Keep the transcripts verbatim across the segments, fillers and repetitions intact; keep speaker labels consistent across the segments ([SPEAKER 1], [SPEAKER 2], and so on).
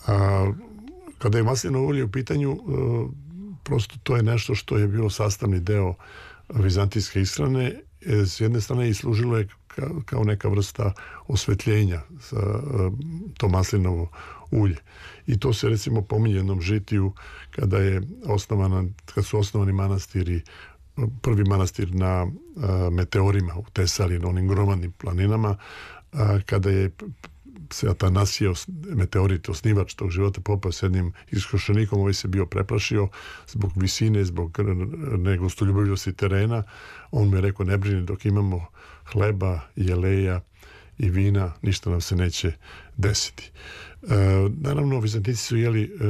[SPEAKER 1] A, kada je maslinovo ulje u pitanju, prosto to je nešto što je bilo sastavni deo vizantijske ishrane. S jedne strane i služilo je kao neka vrsta osvetljenja za to maslinovo ulje. I to se recimo pominje jednom žitiju kada je osnovana, kad su osnovani manastiri, prvi manastir na meteorima u Tesali, na onim gromadnim planinama, kada je se Atanasije, meteorit, osnivač tog života, popao s jednim iskušenikom, ovaj se bio preplašio zbog visine, zbog negostoljubivosti terena. On mu je rekao, ne brini, dok imamo hleba, jeleja i vina, ništa nam se neće desiti. E, naravno, Vizantinci su jeli e,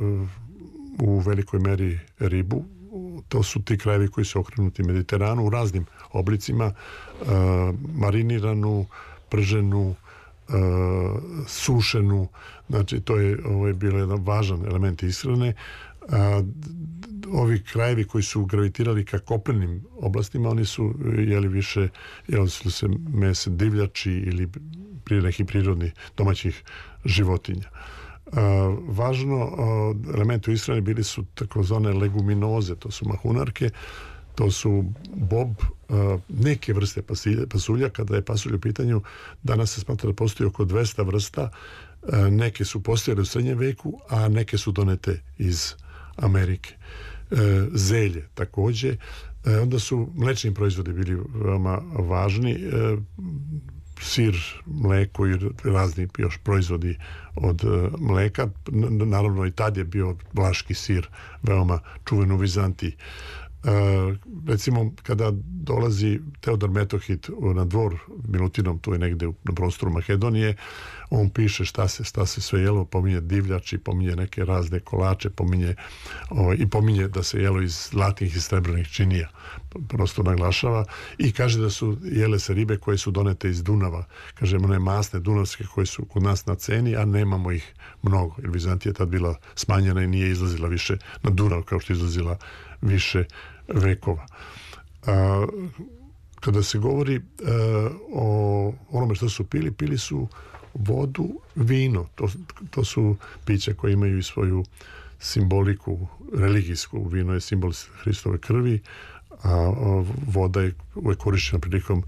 [SPEAKER 1] u velikoj meri ribu. To su ti krajevi koji su okrenuti Mediteranu u raznim oblicima, e, mariniranu, prženu, Uh, sušenu, znači to je, ovo je bilo jedan važan element ishrane. Uh, ovi krajevi koji su gravitirali ka kopnenim oblastima, oni su jeli više, jeli su se mese divljači ili pri nekih prirodnih domaćih životinja. Uh, važno uh, element u ishrani bili su takozvane leguminoze, to su mahunarke, to su bob, neke vrste pasulja. Kada je pasulj u pitanju, danas se smatra da postoji oko dvesta vrsta. Neke su postojale u srednjem veku, a neke su donete iz Amerike. Zelje takođe. Onda su mlečni proizvodi bili veoma važni. Sir, mleko i razni još proizvodi od mleka. Naravno i tad je bio vlaški sir veoma čuven u Vizantiji. Uh, recimo kada dolazi Teodor Metohit na dvor Milutinom, tu je negde na prostoru Makedonije, on piše šta se, šta se sve jelo, pominje divljači, pominje neke razne kolače, pominje o, i pominje da se jelo iz zlatnih i srebrnih činija, prosto naglašava, i kaže da su jele se ribe koje su donete iz Dunava, kaže one masne dunavske koje su kod nas na ceni, a nemamo ih mnogo, jer Vizantija je tad bila smanjena i nije izlazila više na Dunav kao što je izlazila više vekova. A, kada se govori a, o onome što su pili, pili su vodu, vino. To, to su pića koje imaju i svoju simboliku religijsku. Vino je simbol Hristove krvi, a, a voda je uvek korišćena prilikom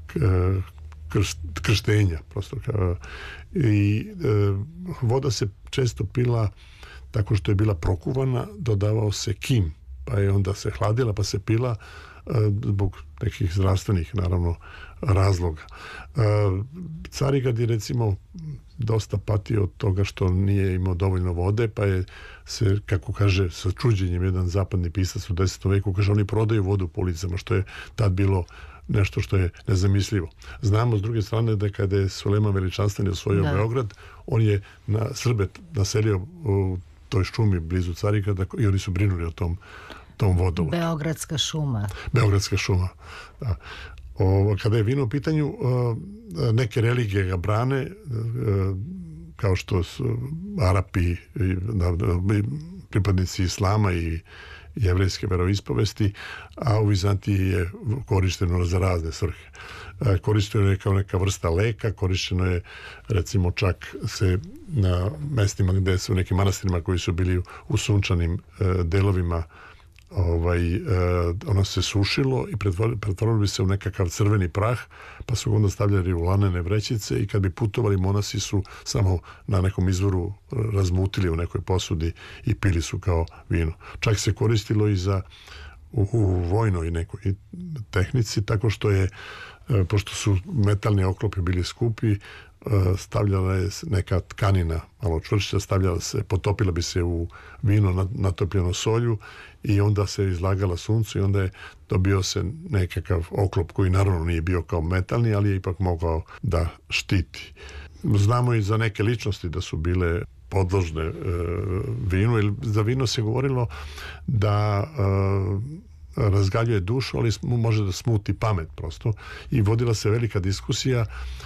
[SPEAKER 1] krst, krštenja. Prosto. A, I a, voda se često pila tako što je bila prokuvana, dodavao se kim, pa je onda se hladila, pa se pila zbog nekih zdravstvenih, naravno, razloga. Carigad je, recimo, dosta patio od toga što nije imao dovoljno vode, pa je se, kako kaže, sa čuđenjem jedan zapadni pisac u desetom veku, kaže, oni prodaju vodu po ulicama, što je tad bilo nešto što je nezamislivo. Znamo, s druge strane, da kada je Sulejman Veličanstveni osvojio da. Beograd, on je na Srbe naselio u toj šumi blizu Carigrada i oni su brinuli o tom tom vodovodu.
[SPEAKER 2] Beogradska šuma.
[SPEAKER 1] Beogradska šuma, da. O, kada je vino u pitanju, neke religije ga brane, kao što su Arapi, pripadnici islama i jevrejske veroispovesti, a u Vizantiji je korišteno za razne svrhe. Korišteno je kao neka vrsta leka, korišteno je, recimo, čak se na mestima gde su nekim manastirima koji su bili u sunčanim delovima, ovaj, eh, ono se sušilo i pretvorilo bi se u nekakav crveni prah, pa su onda stavljali u lanene vrećice i kad bi putovali, monasi su samo na nekom izvoru razmutili u nekoj posudi i pili su kao vino. Čak se koristilo i za u, u vojnoj nekoj tehnici, tako što je, eh, pošto su metalni oklopi bili skupi, stavljala je neka tkanina malo čvršća, stavljala se, potopila bi se u vino natopljeno solju i onda se izlagala suncu i onda je dobio se nekakav oklop koji naravno nije bio kao metalni, ali je ipak mogao da štiti. Znamo i za neke ličnosti da su bile podložne e, vinu, jer za vino se govorilo da e, razgaljuje dušu, ali može da smuti pamet prosto, i vodila se velika diskusija.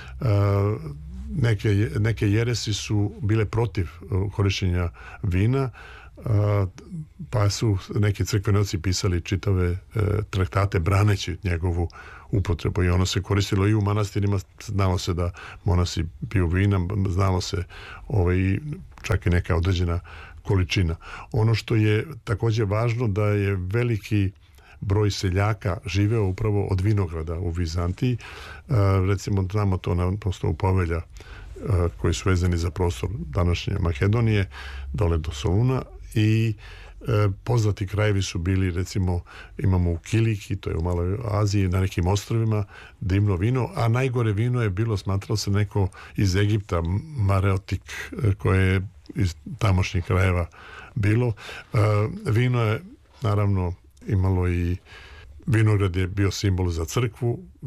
[SPEAKER 1] Neke, neke jeresi su bile protiv korišćenja vina, pa su neki crkvenoci pisali čitave traktate braneći njegovu upotrebu i ono se koristilo i u manastirima, znalo se da monasi piju vina, znalo se ovaj, čak i neka određena količina. Ono što je također važno da je veliki broj seljaka živeo upravo od vinograda u Vizantiji. E, recimo, znamo to na prostoru Povelja e, koji su vezani za prostor današnje Makedonije, dole do Soluna i e, poznati krajevi su bili, recimo, imamo u Kiliki, to je u Maloj Aziji, na nekim ostrvima, divno vino, a najgore vino je bilo, smatralo se neko iz Egipta, Mareotik, e, koje je iz tamošnjih krajeva bilo. E, vino je, naravno, imalo i vinograd je bio simbol za crkvu, e,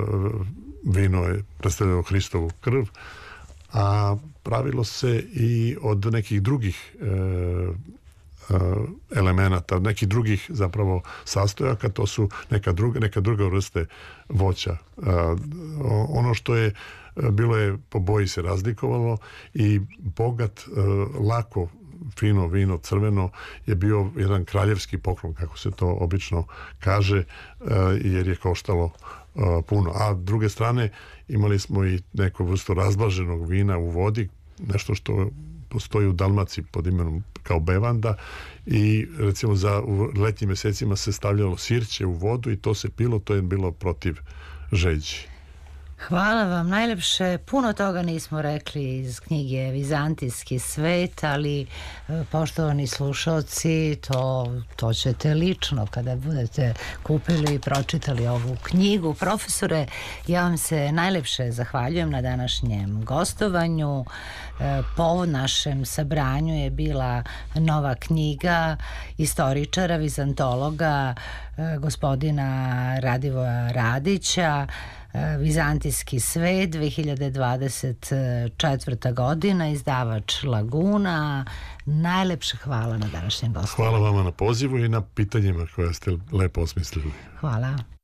[SPEAKER 1] vino je predstavljalo Hristovu krv, a pravilo se i od nekih drugih e, e, elemenata, nekih drugih zapravo sastojaka, to su neka druga, neka druga vrste voća. E, ono što je bilo je po boji se razlikovalo i bogat, e, lako fino vino crveno je bio jedan kraljevski poklon, kako se to obično kaže, jer je koštalo puno. A s druge strane imali smo i neku vrstu razblaženog vina u vodi, nešto što postoji u Dalmaciji pod imenom kao bevanda i recimo za u letnjim mjesecima se stavljalo sirće u vodu i to se pilo, to je bilo protiv žeđi.
[SPEAKER 2] Hvala vam najlepše. Puno toga nismo rekli iz knjige Vizantijski svet, ali poštovani slušalci, to, to ćete lično kada budete kupili i pročitali ovu knjigu. Profesore, ja vam se najlepše zahvaljujem na današnjem gostovanju. Po našem sabranju je bila nova knjiga istoričara, vizantologa, gospodina Radivoja Radića, Vizantijski svet, dve hiljade dvadeset četvrta godina, izdavač Laguna. Najlepše hvala na današnjem gostovanju.
[SPEAKER 1] Hvala vama na pozivu i na pitanjima koje ste lepo osmislili.
[SPEAKER 2] Hvala.